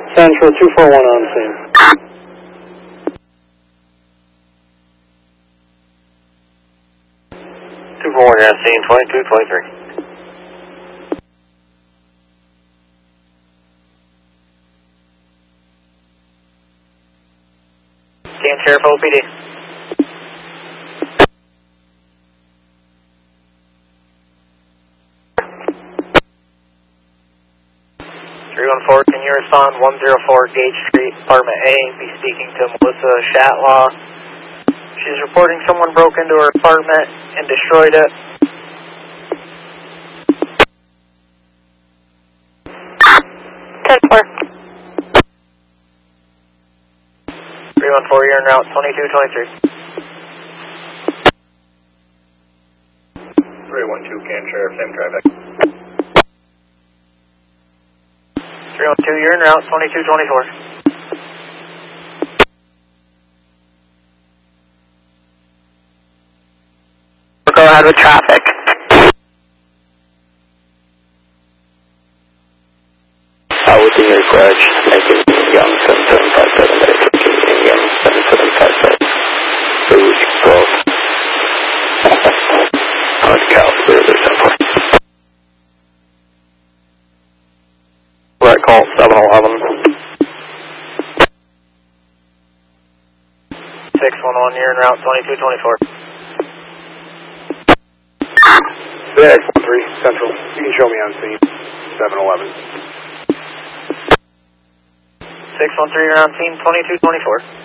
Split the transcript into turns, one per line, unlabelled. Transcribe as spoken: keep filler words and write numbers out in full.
Central two four one on scene.
two four one, you're on scene, twenty-two twenty-three. Scan Sheriff O P D. three one four, can you respond one oh four Gage Street, Apartment A, be speaking to Melissa Shatlaw. She's reporting someone broke into her apartment and destroyed it.
ten four.
three one four, you're en route, twenty-two twenty-three.
three one two, Can Sheriff, same traffic.
three one two, you're en route, twenty-two twenty-four.
Go ahead with traffic.
Uh, with the request, making Young seven seven five seven, making Young seven seven five seven. Please go. On Cal, clearly simple. Right call, seven eleven.
six one one, you're en route, twenty-two twenty-four.
six one three, Central. You can show me on scene. seven eleven.
six one three, you're on scene, twenty-two twenty-four.